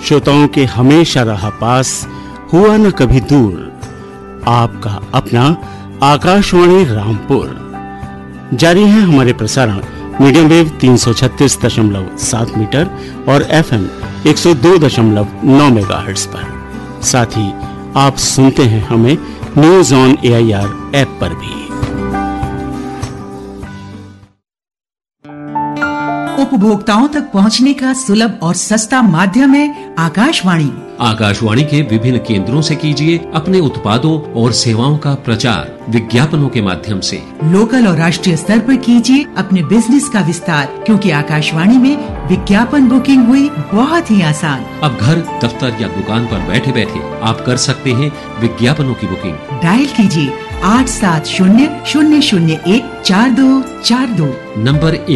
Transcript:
श्रोताओं के हमेशा रहा पास, हुआ न कभी दूर। आपका अपना आकाशवाणी रामपुर। जारी है हमारे प्रसारण मीडियम वेव 336.7 मीटर और FM 102.9 मेगाहर्ट्ज पर। साथ ही आप सुनते हैं हमें न्यूज ऑन AIR ऐप पर भी। उपभोक्ताओं तक पहुंचने का सुलभ और सस्ता माध्यम है आकाशवाणी। आकाशवाणी के विभिन्न केंद्रों से कीजिए अपने उत्पादों और सेवाओं का प्रचार विज्ञापनों के माध्यम से। लोकल और राष्ट्रीय स्तर पर कीजिए अपने बिजनेस का विस्तार, क्योंकि आकाशवाणी में विज्ञापन बुकिंग हुई बहुत ही आसान। अब घर, दफ्तर या दुकान पर बैठे बैठे आप कर सकते हैं विज्ञापनों की बुकिंग। डायल कीजिए 870-001-4242 नंबर